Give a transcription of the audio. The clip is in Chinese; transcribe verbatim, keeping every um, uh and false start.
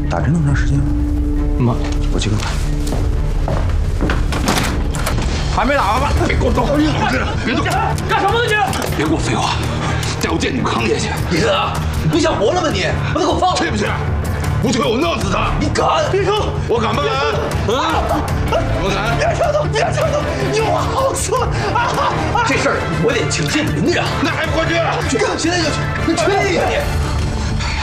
打针那么长时间吗？ 妈， 我去看看。 还没打完吧？ 别给我动！别动！ 干什么呢你？ 别给我废话，带我见你康爷去。 李子啊，你不想活了吗你？把他给我放了！ 去不去？不去我弄死他！ 你敢？别冲！ 我敢不敢？啊！我敢！ 别冲动！别冲动！有话好说啊！这事儿我得请示您呀。 那还不快去？ 去，现在就去！你吹呀你！